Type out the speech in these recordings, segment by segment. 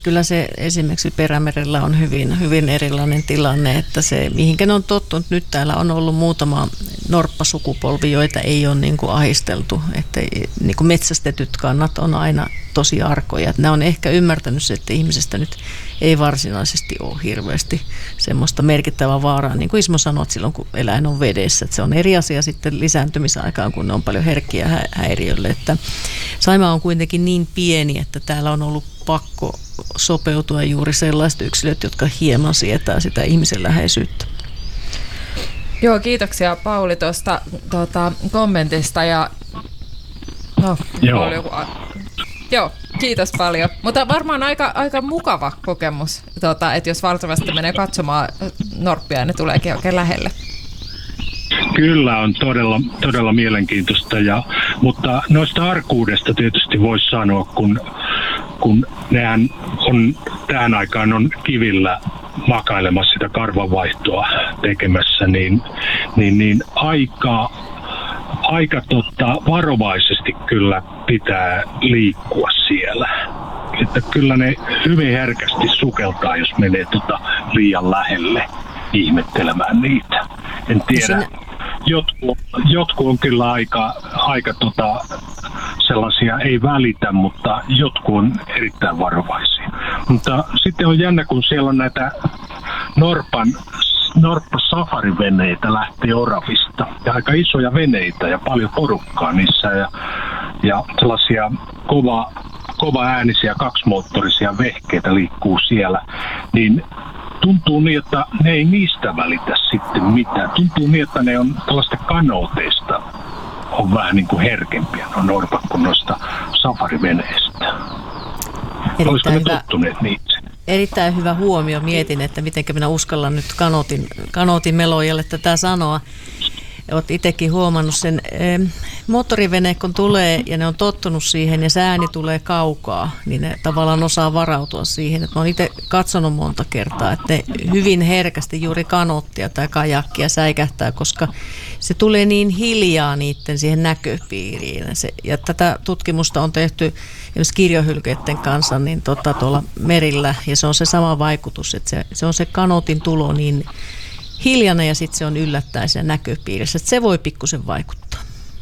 Kyllä se esimerkiksi Perämerellä on hyvin, hyvin erilainen tilanne, että se, mihinkä ne on tottunut, nyt täällä on ollut muutama norppasukupolvi, joita ei ole niin kuin ahisteltu, että niin kuin metsästetyt kannat on aina tosi arkoja. Että ne on ehkä ymmärtänyt se, että ihmisestä nyt ei varsinaisesti ole hirveästi semmoista merkittävää vaaraa, niin kuin Ismo sanoi, että silloin kun eläin on vedessä, että se on eri asia sitten lisääntymisaikaan, kun ne on paljon herkkiä häiriölle, että Saimaa on kuitenkin niin pieni, että täällä on ollut pakko sopeutua juuri sellaiset yksilöt, jotka hieman sietää sitä ihmisen läheisyyttä. Joo, kiitoksia Pauli tuosta kommentista. Joo, kiitos paljon. Mutta varmaan aika mukava kokemus, että jos valtavasti menee katsomaan norppia, niin ne tuleekin oikein lähelle. Kyllä on todella mielenkiintoista, mutta noista arkuudesta tietysti voisi sanoa, kun nehän on tähän aikaan on kivillä makailemassa sitä karvanvaihtoa tekemässä, niin aika varovaisesti kyllä pitää liikkua siellä. Että kyllä ne hyvin herkästi sukeltaa, jos menee liian lähelle ihmettelemään niitä. En tiedä. Jotkut on kyllä aika sellaisia ei välitä, mutta jotkut on erittäin varovaisia. Mutta sitten on jännä, kun siellä on näitä norppa-safariveneitä lähtee Oravista. Ja aika isoja veneitä ja paljon porukkaa niissä ja sellaisia kova äänisiä kaksimoottorisia vehkeitä liikkuu siellä. Niin tuntuu niin, että ne ei niistä välitä sitten mitään. Tuntuu niin, että ne on tällaista kanooteista on vähän niin kuin herkempiä, on norpat kuin noista safariveneistä. Olisiko ne tottuneet niitä? Erittäin hyvä huomio. Mietin, että miten minä uskallan nyt kanootin melojalle tätä sanoa. Olet itsekin huomannut sen. Moottorivene kun tulee ja ne on tottunut siihen ja se ääni tulee kaukaa, niin ne tavallaan osaa varautua siihen. Että mä oon itse katsonut monta kertaa, että ne hyvin herkästi juuri kanoottia tai kajakkia säikähtää, koska se tulee niin hiljaa niiden siihen näköpiiriin. Ja tätä tutkimusta on tehty esimerkiksi kirjohylkeiden kanssa niin tuolla merillä ja se on se sama vaikutus, että se on se kanootin tulo niin hiljainen ja sitten se on yllättäen siinä näköpiirissä, että se voi pikkusen vaikuttaa.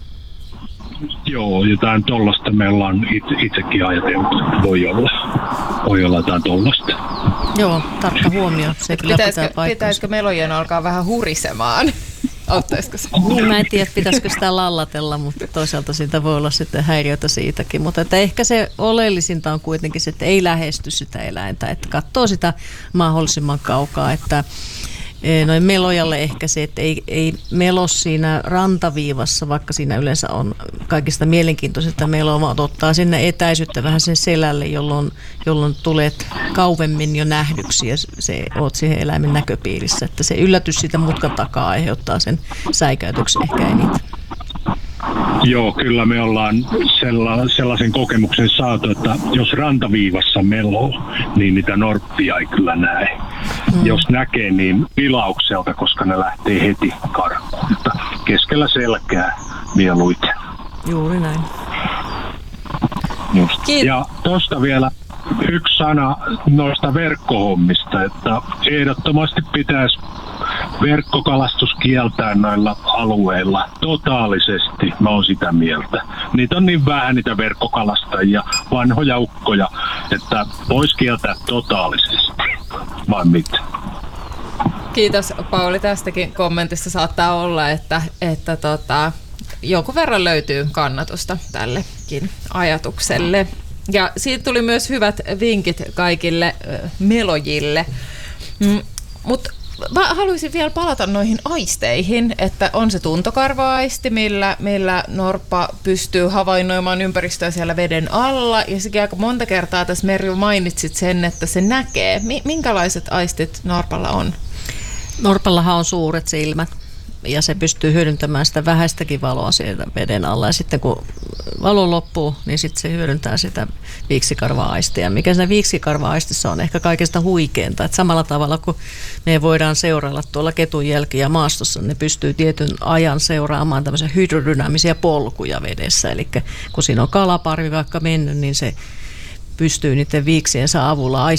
Joo, jotain tollasta me ollaan itsekin ajatellut, että voi olla jotain tollasta. Joo, tarkka huomio. Se pitäisikö melojen alkaa vähän hurisemaan? Auttaisiko se? Niin, mä en tiedä, pitäisikö sitä lallatella, mutta toisaalta siitä voi olla sitten häiriötä siitäkin. Mutta että ehkä se oleellisinta on kuitenkin se, että ei lähesty sitä eläintä, että katsoo sitä mahdollisimman kaukaa, että noin melojalle ehkä se, että ei melo siinä rantaviivassa, vaikka siinä yleensä on kaikista mielenkiintoisinta meloa, vaan ottaa sinne etäisyyttä vähän sen selälle, jolloin tulet kauemmin jo nähdyksi ja oot siihen eläimen näköpiirissä. Että se yllätys siitä mutkan takaa aiheuttaa sen säikäytyksen ehkä eniten. Joo, kyllä me ollaan sellaisen kokemuksen saatu, että jos rantaviivassa meloo, niin niitä norppia ei kyllä näe. Jos näkee, niin vilaukselta, koska ne lähtee heti karkuun. Mutta keskellä selkää mieluiten. Juuri näin. Just. Ja tuosta vielä yksi sana noista verkkohommista, että ehdottomasti pitäisi verkkokalastus kieltää noilla alueilla totaalisesti, mä oon sitä mieltä. Niitä on niin vähän niitä verkkokalastajia, vanhoja ukkoja, että voisi kieltää totaalisesti, vai mitä? Kiitos Pauli tästäkin kommentista. Saattaa olla, että jonkun verran löytyy kannatusta tällekin ajatukselle. Ja siitä tuli myös hyvät vinkit kaikille melojille. Mutta haluaisin vielä palata noihin aisteihin, että on se tuntokarva-aisti, millä norppa pystyy havainnoimaan ympäristöä siellä veden alla. Ja sekin aika monta kertaa tässä Merju mainitsit sen, että se näkee. Minkälaiset aistit norpalla on? Norpallahan on suuret silmät ja se pystyy hyödyntämään sitä vähäistäkin valoa sieltä veden alla. Ja sitten kun valo loppuu, niin sitten se hyödyntää sitä viiksikarva-aistia. Mikä siinä viiksikarva-aistissa on ehkä kaikesta huikeinta. Että samalla tavalla kuin me voidaan seurailla tuolla ketunjälkiä maastossa, ne pystyy tietyn ajan seuraamaan tämmöisiä hydrodynaamisia polkuja vedessä. Eli kun siinä on kalaparvi vaikka mennyt, niin se pystyy niiden viiksiensä avulla